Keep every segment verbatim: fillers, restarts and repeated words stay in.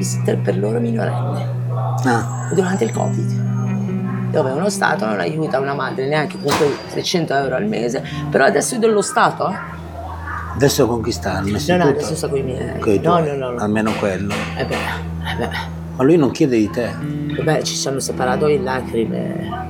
babysitter per loro minorenne. Ah. Durante il Covid. Dove uno Stato non aiuta una madre neanche con quei trecento euro al mese, però adesso è dello Stato, eh? Adesso con chi sta? Il No, no, adesso sta con i miei. Coi No, tuoi. no, no, no. Almeno quello. Eh beh, eh beh. Ma lui non chiede di te? Beh, ci siamo separati in lacrime.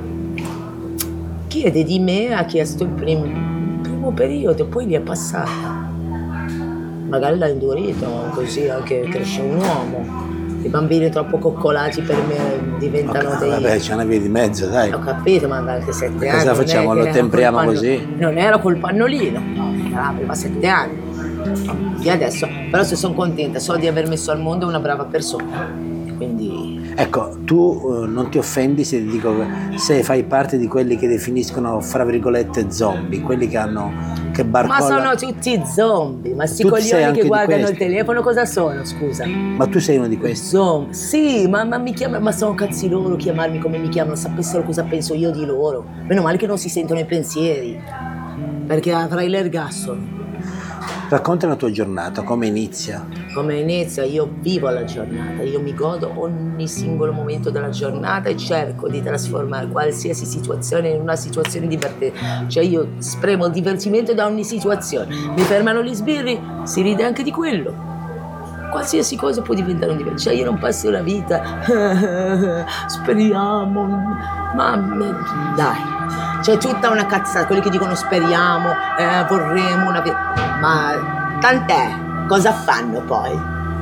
Chiede di me, ha chiesto il prim- primo periodo, poi gli è passata. Magari l'ha indurito, così anche cresce un uomo. I bambini troppo coccolati per me diventano Okay, dei... vabbè, c'è una via di mezzo, dai. Ho capito, ma anche sette anni. Cosa facciamo? non è Lo che era tempriamo col panno- così? Non era col pannolino, no, aveva sette anni. E adesso, però se sono contenta, so di aver messo al mondo una brava persona. Quindi... Ecco, tu eh, non ti offendi se ti dico che se fai parte di quelli che definiscono, fra virgolette, zombie, quelli che hanno, che Ma barcollano... sono tutti zombie, ma sti Tu sei coglioni anche che di guardano il questi? telefono cosa sono, scusa? Ma tu sei uno di questi? Zombie, sì, ma, ma mi chiamano, ma sono cazzi loro chiamarmi come mi chiamano, sapessero cosa penso io di loro. Meno male che non si sentono i pensieri, perché avrai l'ergastolo. Racconta la tua giornata, come inizia? Come inizia, io vivo la giornata, io mi godo ogni singolo momento della giornata e cerco di trasformare qualsiasi situazione in una situazione divertente. Cioè io spremo il divertimento da ogni situazione. Mi fermano gli sbirri, si ride anche di quello. Qualsiasi cosa può diventare un divertimento. Cioè io non passo la vita, speriamo, ma dai. C'è tutta una cazzata, quelli che dicono speriamo, eh, vorremmo una vita. Ma tant'è. Cosa fanno poi?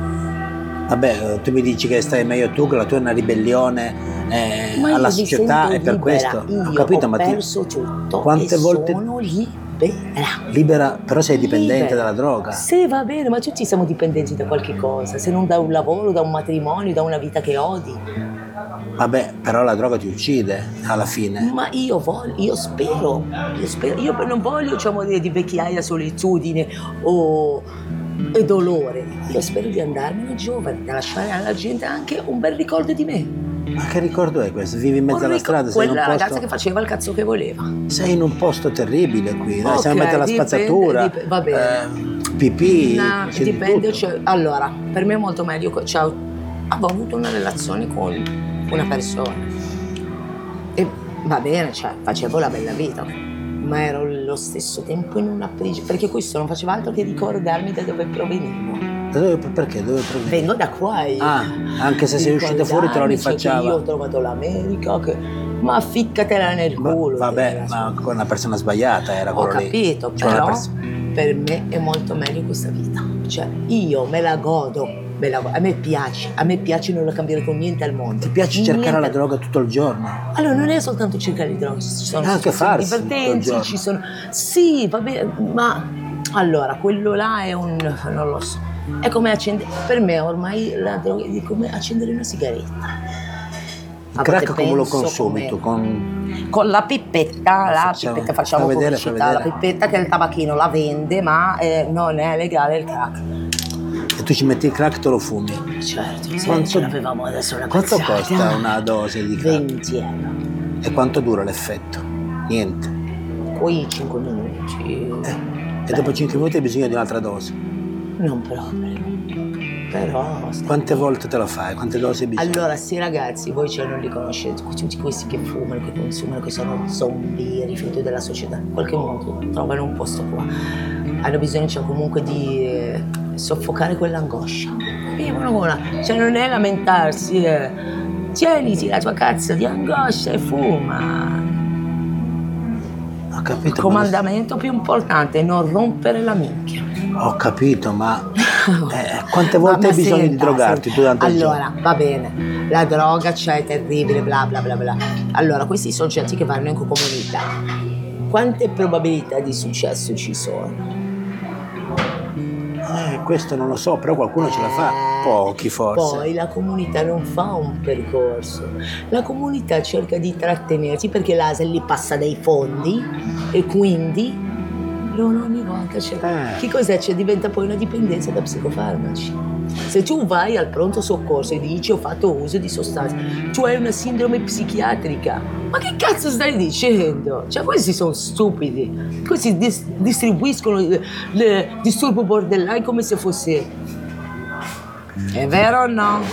Vabbè, tu mi dici che stai meglio tu, che la tua è una ribellione eh, Ma io alla mi società sento e per libera. questo. Io Ho capito, ho ma ti... perso tutto quante e volte sono libera. Libera, però sei dipendente Libera. dalla droga. Sì, va bene, ma tutti siamo dipendenti da qualche cosa, se non da un lavoro, da un matrimonio, da una vita che odi. Vabbè, però la droga ti uccide alla fine. Ma io voglio, io spero, io spero, io non voglio, diciamo, di di vecchiaia, solitudine o e dolore. Io spero di andarmene giovane, da lasciare alla gente anche un bel ricordo di me. Ma che ricordo è questo? Vivi in mezzo Un alla ricor- strada, sei in Quella un ragazza posto... che faceva il cazzo che voleva. Sei in un posto terribile qui, dai, Ok, sei in mezzo alla dipende, spazzatura, dip- va bene. eh, pipì, No, c'è di dipende, tutto. cioè, allora, per me è molto meglio, co- cioè, avevo avuto una relazione con una persona e va bene, cioè, facevo la bella vita, ma ero allo stesso tempo in una prigione, perché questo non faceva altro che ricordarmi da dove provenivo. Da dove, perché? Dove provieni? Vengo da qua e Ah, anche se sei uscito fuori te lo ricordarmi, cioè, che rifacciava. io ho trovato l'America, che... ma ficcatela nel Ma- culo. vabbè, te, ma con una persona sbagliata era Ho quello lì. capito, Cioè, una però pers- per me è molto meglio questa vita. Cioè, io me la godo, me la godo. A me piace, a me piace, non la cambierei con niente al mondo. Ti piace cercare Niente. la droga tutto il giorno? Allora, non è soltanto cercare di droga, ci sono Anche situazioni farsi tutto il divertenti, giorno. ci sono... Sì, va bene, ma... Allora, quello là è un... non lo so. È come accendere... Per me ormai la droga è come accendere una sigaretta. Il crack come lo penso consumi come- tu? Con... Con la pipetta, la Facciamo- pipetta, facciamo fa vedere, fa pubblicità, la vedere. pipetta che il tabacchino la vende, ma eh, non è legale il crack. E tu ci metti il crack e te lo fumi. Certo, se Quanto- ce l'avevamo adesso una Quanto cazzata. costa una dose di crack? venti euro. E quanto dura l'effetto? Niente. Poi cinque minuti. E dopo cinque minuti hai bisogno di un'altra dose. Non proprio. Però... Quante volte te lo fai? Quante dosi hai bisogno? Allora, sì ragazzi, voi cioè non li conoscete, tutti questi che fumano, che consumano, che sono zombie, rifiuti della società, in qualche modo trovano un posto qua. Hanno bisogno cioè, comunque di eh, soffocare quell'angoscia. Vivono con una... Cioè non è lamentarsi, eh. Tieniti la tua cazzo di angoscia e fuma. Ho capito. Il ma- comandamento più importante è non rompere la minchia. Ho capito, ma eh, quante volte Ma- hai ma bisogno di senta, drogarti senta. durante il Allora, va bene, la droga c'è, è terribile, bla bla bla bla. Allora, questi soggetti che vanno in comunità, quante probabilità di successo ci sono? Eh, questo non lo so, però qualcuno ce la fa. Pochi forse. Poi la comunità non fa un percorso, la comunità cerca di trattenersi perché l'A S L li passa dei fondi e quindi non ogni volta c'è. Eh. Che cos'è? C'è, diventa poi una dipendenza da psicofarmaci. Se tu vai al pronto soccorso e dici ho fatto uso di sostanze, tu hai una sindrome psichiatrica. Ma che cazzo stai dicendo? Cioè questi sono stupidi. Questi dis- distribuiscono il, il disturbo borderline come se fosse... È vero o no?